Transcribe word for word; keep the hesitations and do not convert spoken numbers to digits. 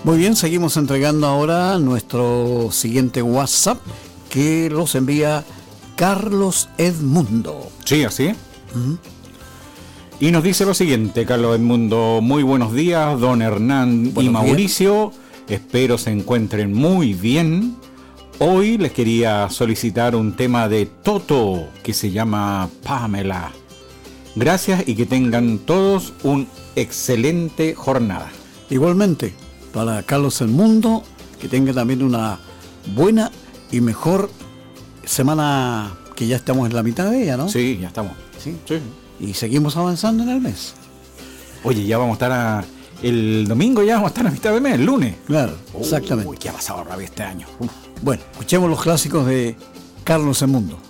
Muy bien, seguimos entregando ahora nuestro siguiente WhatsApp que los envía Carlos Edmundo. Sí, así. Uh-huh. Y nos dice lo siguiente, Carlos Edmundo: muy buenos días, don Hernán buenos y Mauricio. Días. Espero se encuentren muy bien. Hoy les quería solicitar un tema de Toto que se llama Pamela. Gracias y que tengan todos una excelente jornada. Igualmente, para Carlos Edmundo, que tenga también una buena y mejor semana, que ya estamos en la mitad de ella, ¿no? Sí, ya estamos. Sí, sí. Y seguimos avanzando en el mes. Oye, ya vamos a estar a, el domingo, ya vamos a estar a mitad de mes, el lunes. Claro, oh, exactamente. Uy, ¿qué ha pasado, Rabia, este año? Uf. Bueno, escuchemos los clásicos de Carlos Edmundo.